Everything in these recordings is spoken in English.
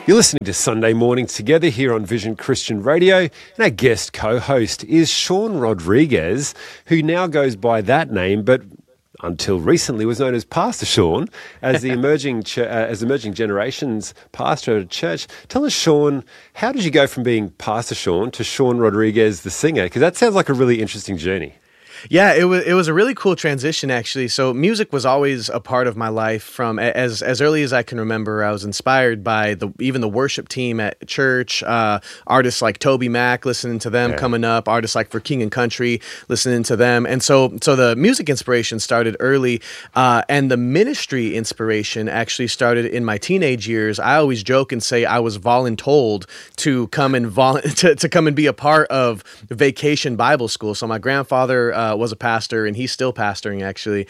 You're listening to Sunday Morning Together here on Vision Christian Radio, and our guest co-host is Sean Rodriguez, who now goes by that name, but until recently was known as Pastor Sean, as the emerging generations pastor at a church. Tell us, Sean, how did you go from being Pastor Sean to Sean Rodriguez, the singer? Because that sounds like a really interesting journey. Yeah, it was a really cool transition, actually. So music was always a part of my life from as early as I can remember. I was inspired by even the worship team at church, artists like Toby Mac, listening to them coming up, artists like For King and Country, listening to them. And so the music inspiration started early, and the ministry inspiration actually started in my teenage years. I always joke and say I was voluntold to come and to come and be a part of Vacation Bible School. So my grandfather was a pastor, and he's still pastoring, actually.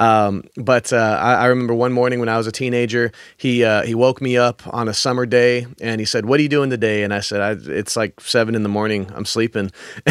But I remember one morning when I was a teenager, he woke me up on a summer day, and he said, "What are you doing today?" And I said, "It's like 7 a.m. I'm sleeping."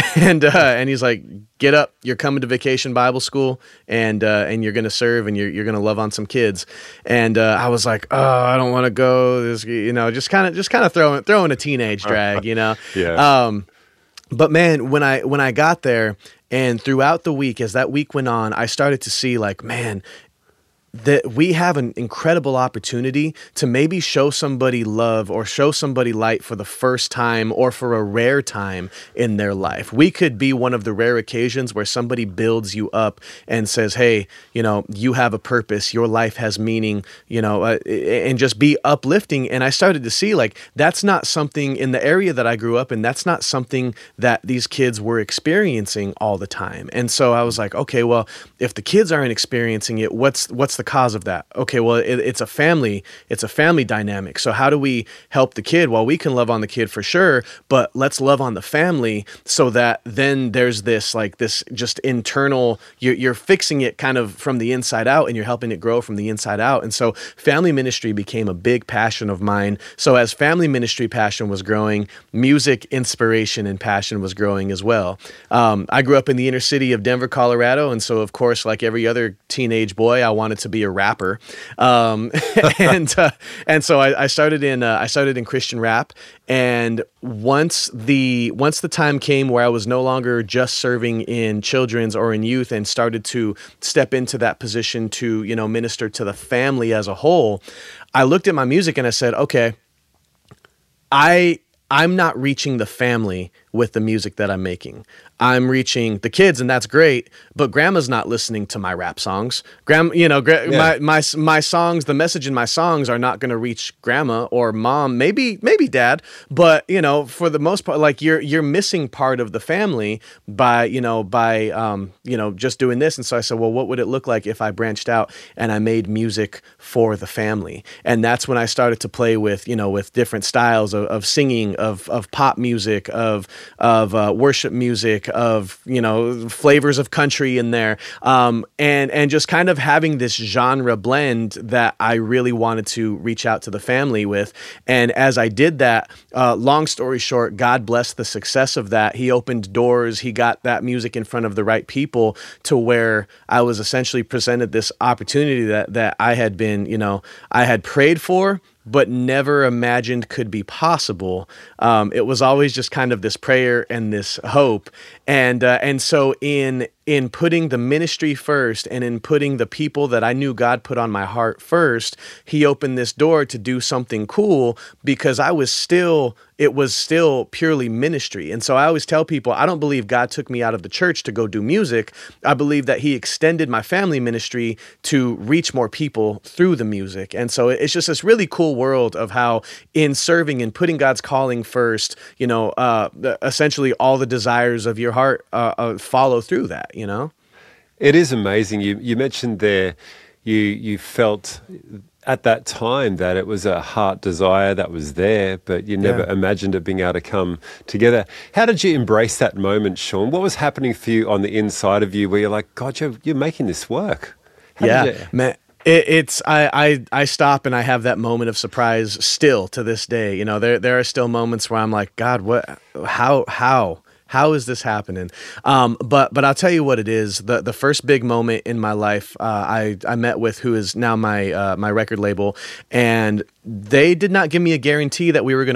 and he's like, "Get up! You're coming to Vacation Bible School, and you're going to serve, and you're going to love on some kids." And I was like, "Oh, I don't want to go." This, just kind of throwing a teenage drag, Yeah. But man, when I got there, and throughout the week, as that week went on, I started to see, like, man, that we have an incredible opportunity to maybe show somebody love or show somebody light for the first time or for a rare time in their life. We could be one of the rare occasions where somebody builds you up and says, "Hey, you have a purpose, your life has meaning, and just be uplifting." And I started to see, like, that's not something in the area that I grew up in. That's not something that these kids were experiencing all the time. And so I was like, okay, well, if the kids aren't experiencing it, what's the cause of that? Okay, well, it's a family dynamic. So how do we help the kid? Well, we can love on the kid for sure, but let's love on the family so that then there's this just internal, you're fixing it kind of from the inside out, and you're helping it grow from the inside out. And so family ministry became a big passion of mine. So as family ministry passion was growing, music inspiration and passion was growing as well. I grew up in the inner city of Denver, Colorado, and so of course, like every other teenage boy, I wanted to be a rapper, and so I started in Christian rap. And once the time came where I was no longer just serving in children's or in youth, and started to step into that position to minister to the family as a whole, I looked at my music and I said, okay, I'm not reaching the family with the music that I'm making. I'm reaching the kids, and that's great, but grandma's not listening to my rap songs. My songs, the message in my songs are not going to reach grandma or mom, maybe dad, but for the most part, like you're missing part of the family by just doing this. And so I said, well, what would it look like if I branched out and I made music for the family? And that's when I started to play with different styles of singing, of pop music, of worship music, of flavors of country in there, and just kind of having this genre blend that I really wanted to reach out to the family with. And as I did that, long story short, God blessed the success of that. He opened doors. He got that music in front of the right people to where I was essentially presented this opportunity that I had been, I had prayed for, but never imagined could be possible. It was always just kind of this prayer and this hope. And so in putting the ministry first, and in putting the people that I knew God put on my heart first, He opened this door to do something cool, because it was still purely ministry. And so I always tell people, I don't believe God took me out of the church to go do music. I believe that He extended my family ministry to reach more people through the music. And so it's just this really cool world of how, in serving and putting God's calling first, essentially all the desires of your heart follow through that. It is amazing. You mentioned there, you felt at that time that it was a heart desire that was there, but you never imagined it being able to come together. How did you embrace that moment, Sean? What was happening for you on the inside of you where you're like, God, you're making this work? Man. I stop and I have that moment of surprise still to this day. There are still moments where I'm like, God, how how is this happening? But I'll tell you what it is. The first big moment in my life, I met with who is now my record label, and they did not give me a guarantee that we were going to